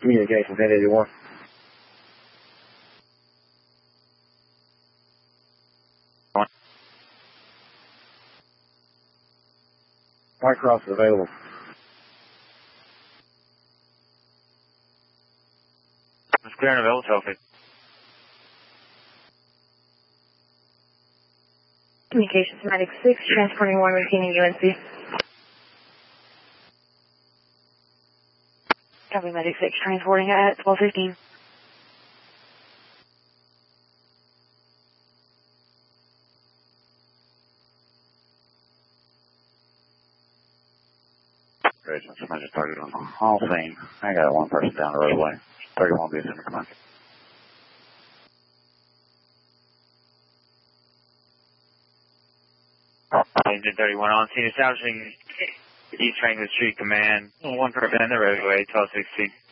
Communications 881. White Cross is available. It's clear and available, traffic. Communications Medic 6, transporting 1, maintaining UNC. Copy Medic 6, transporting at 1215. Somebody just targeted on the hall scene. I got one person down the roadway. 31 being in the command. Engine 31 on scene, establishing East Franklin Street Command. One person in the roadway, 1216.